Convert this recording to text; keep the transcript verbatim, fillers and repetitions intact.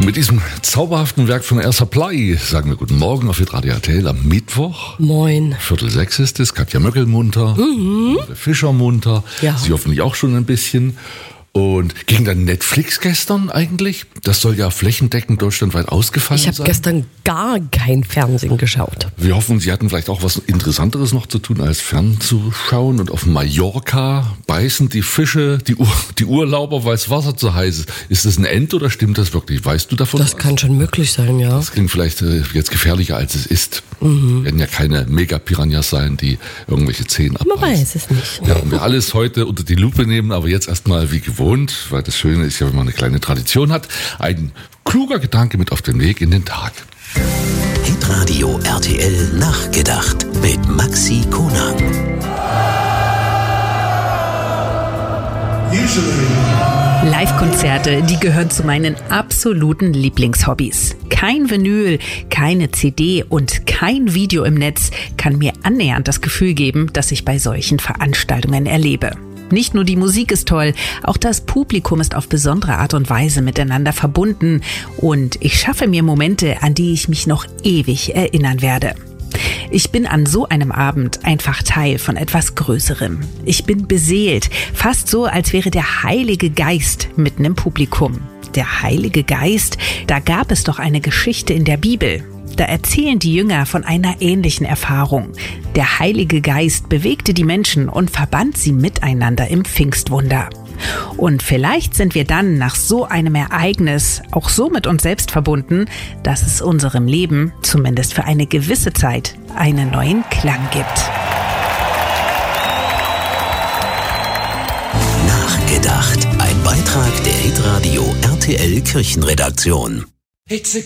Mit diesem zauberhaften Werk von Air Supply sagen wir guten Morgen auf Hitradio R T L am Mittwoch. Moin. Viertel sechs ist es. Katja Möckel munter, Mhm. Fischer munter, Ja. Sie hoffentlich auch schon ein bisschen. Und ging dann Netflix gestern eigentlich? Das soll ja flächendeckend deutschlandweit ausgefallen Ich habe sein. gestern gar kein Fernsehen geschaut. Wir hoffen, Sie hatten vielleicht auch was Interessanteres noch zu tun, als fernzuschauen. Und auf Mallorca beißen die Fische, die, Ur, die Urlauber, weil das Wasser zu heiß ist. Ist das ein End oder stimmt das wirklich? Weißt du davon? Das kann schon möglich sein, ja. Das klingt vielleicht äh, jetzt gefährlicher, als es ist. Mhm. Werden ja keine Mega-Piranhas sein, die irgendwelche Zehen abreißen. Man weiß es nicht. Ja, und wir alles heute unter die Lupe nehmen, aber jetzt erstmal wie gewohnt, weil das Schöne ist ja, wenn man eine kleine Tradition hat, ein kluger Gedanke mit auf den Weg in den Tag. Hitradio R T L nachgedacht mit Maxi Konang. Live-Konzerte, die gehören zu meinen absoluten Lieblingshobbys. Kein Vinyl, keine C D und kein Video im Netz kann mir annähernd das Gefühl geben, das ich bei solchen Veranstaltungen erlebe. Nicht nur die Musik ist toll, auch das Publikum ist auf besondere Art und Weise miteinander verbunden und ich schaffe mir Momente, an die ich mich noch ewig erinnern werde. Ich bin an so einem Abend einfach Teil von etwas Größerem. Ich bin beseelt, fast so, als wäre der Heilige Geist mitten im Publikum. Der Heilige Geist, da gab es doch eine Geschichte in der Bibel. Da erzählen die Jünger von einer ähnlichen Erfahrung. Der Heilige Geist bewegte die Menschen und verband sie miteinander im Pfingstwunder. Und vielleicht sind wir dann nach so einem Ereignis auch so mit uns selbst verbunden, dass es unserem Leben, zumindest für eine gewisse Zeit, einen neuen Klang gibt. Nachgedacht. Ein Beitrag der Hitradio R T L Kirchenredaktion.